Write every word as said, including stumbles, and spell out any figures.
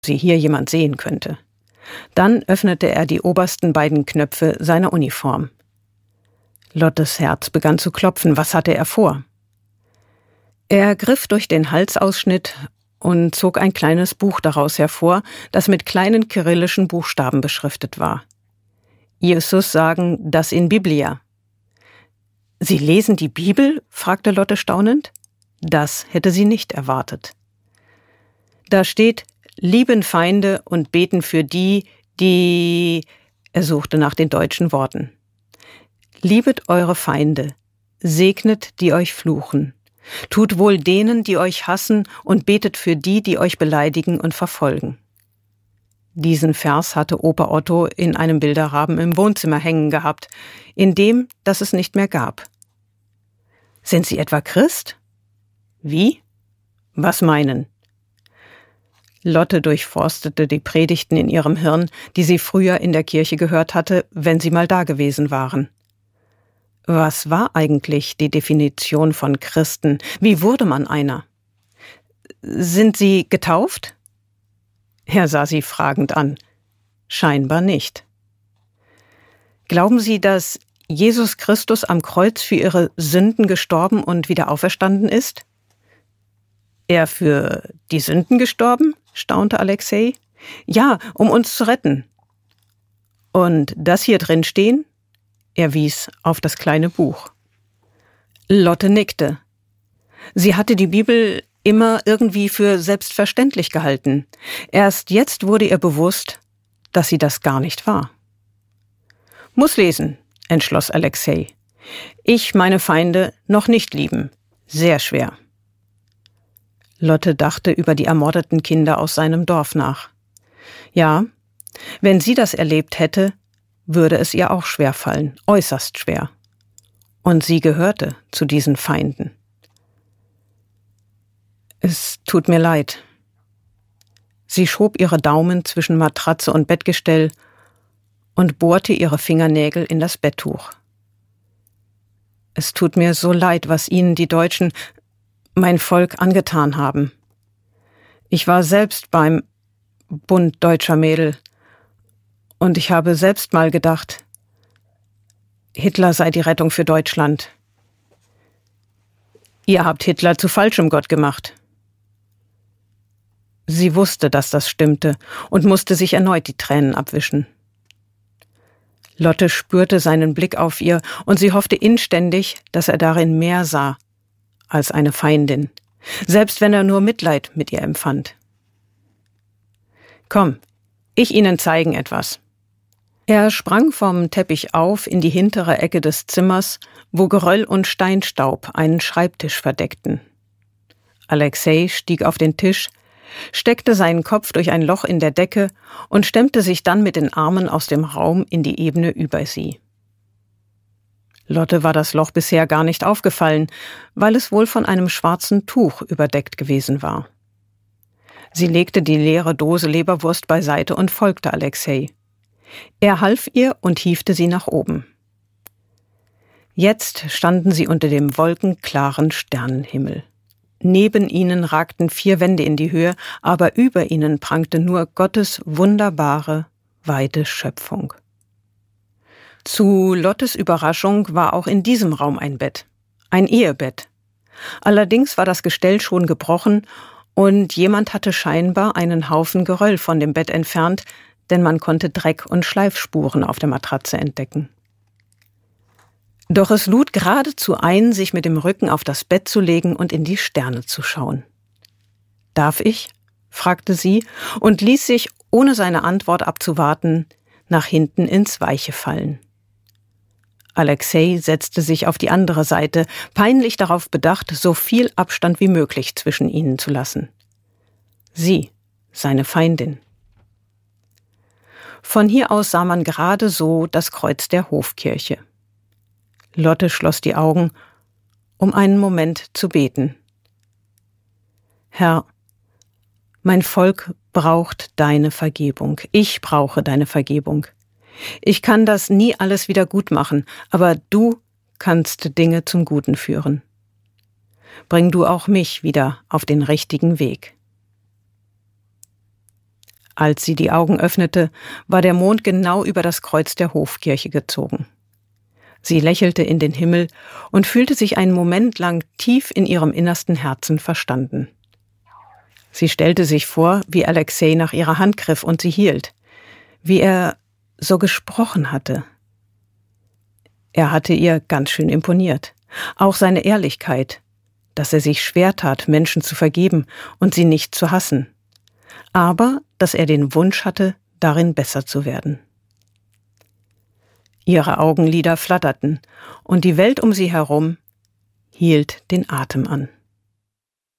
sie hier jemand sehen könnte. Dann öffnete er die obersten beiden Knöpfe seiner Uniform. Lottes Herz begann zu klopfen. Was hatte er vor? Er griff durch den Halsausschnitt und zog ein kleines Buch daraus hervor, das mit kleinen kyrillischen Buchstaben beschriftet war. Jesus sagen das in Biblia. »Sie lesen die Bibel?« fragte Lotte staunend. Das hätte sie nicht erwartet. Da steht, lieben Feinde und beten für die, die... Er suchte nach den deutschen Worten. Liebet eure Feinde, segnet, die euch fluchen. Tut wohl denen, die euch hassen, und betet für die, die euch beleidigen und verfolgen. Diesen Vers hatte Opa Otto in einem Bilderrahmen im Wohnzimmer hängen gehabt, in dem, das es nicht mehr gab. »Sind Sie etwa Christ?« »Wie? Was meinen?« Lotte durchforstete die Predigten in ihrem Hirn, die sie früher in der Kirche gehört hatte, wenn sie mal da gewesen waren. Was war eigentlich die Definition von Christen? Wie wurde man einer? »Sind Sie getauft?« Er sah sie fragend an. Scheinbar nicht. »Glauben Sie, dass Jesus Christus am Kreuz für Ihre Sünden gestorben und wieder auferstanden ist?« »Er für die Sünden gestorben?« staunte Alexei. »Ja, um uns zu retten.« »Und das hier drin stehen?« Er wies auf das kleine Buch. Lotte nickte. Sie hatte die Bibel immer irgendwie für selbstverständlich gehalten. Erst jetzt wurde ihr bewusst, dass sie das gar nicht war. »Muss lesen«, entschloss Alexei. »Ich meine Feinde noch nicht lieben. Sehr schwer.« Lotte dachte über die ermordeten Kinder aus seinem Dorf nach. Ja, wenn sie das erlebt hätte, würde es ihr auch schwerfallen, äußerst schwer. Und sie gehörte zu diesen Feinden. »Es tut mir leid.« Sie schob ihre Daumen zwischen Matratze und Bettgestell und bohrte ihre Fingernägel in das Betttuch. »Es tut mir so leid, was Ihnen die Deutschen, mein Volk, angetan haben. Ich war selbst beim Bund deutscher Mädel und ich habe selbst mal gedacht, Hitler sei die Rettung für Deutschland. Ihr habt Hitler zu falschem Gott gemacht.« Sie wusste, dass das stimmte und musste sich erneut die Tränen abwischen. Lotte spürte seinen Blick auf ihr und sie hoffte inständig, dass er darin mehr sah als eine Feindin, selbst wenn er nur Mitleid mit ihr empfand. »Komm, ich Ihnen zeigen etwas.« Er sprang vom Teppich auf in die hintere Ecke des Zimmers, wo Geröll und Steinstaub einen Schreibtisch verdeckten. Alexei stieg auf den Tisch, steckte seinen Kopf durch ein Loch in der Decke und stemmte sich dann mit den Armen aus dem Raum in die Ebene über sie. Lotte war das Loch bisher gar nicht aufgefallen, weil es wohl von einem schwarzen Tuch überdeckt gewesen war. Sie legte die leere Dose Leberwurst beiseite und folgte Alexei. Er half ihr und hiefte sie nach oben. Jetzt standen sie unter dem wolkenklaren Sternenhimmel. Neben ihnen ragten vier Wände in die Höhe, aber über ihnen prangte nur Gottes wunderbare, weite Schöpfung. Zu Lottes Überraschung war auch in diesem Raum ein Bett, ein Ehebett. Allerdings war das Gestell schon gebrochen und jemand hatte scheinbar einen Haufen Geröll von dem Bett entfernt, denn man konnte Dreck und Schleifspuren auf der Matratze entdecken. Doch es lud geradezu ein, sich mit dem Rücken auf das Bett zu legen und in die Sterne zu schauen. »Darf ich?« fragte sie und ließ sich, ohne seine Antwort abzuwarten, nach hinten ins Weiche fallen. Alexei setzte sich auf die andere Seite, peinlich darauf bedacht, so viel Abstand wie möglich zwischen ihnen zu lassen. Sie, seine Feindin. Von hier aus sah man gerade so das Kreuz der Hofkirche. Lotte schloss die Augen, um einen Moment zu beten. »Herr, mein Volk braucht deine Vergebung. Ich brauche deine Vergebung. Ich kann das nie alles wieder gut machen, aber du kannst Dinge zum Guten führen. Bring du auch mich wieder auf den richtigen Weg.« Als sie die Augen öffnete, war der Mond genau über das Kreuz der Hofkirche gezogen. Sie lächelte in den Himmel und fühlte sich einen Moment lang tief in ihrem innersten Herzen verstanden. Sie stellte sich vor, wie Alexei nach ihrer Hand griff und sie hielt, wie er so gesprochen hatte. Er hatte ihr ganz schön imponiert, auch seine Ehrlichkeit, dass er sich schwer tat, Menschen zu vergeben und sie nicht zu hassen, aber dass er den Wunsch hatte, darin besser zu werden. Ihre Augenlider flatterten und die Welt um sie herum hielt den Atem an.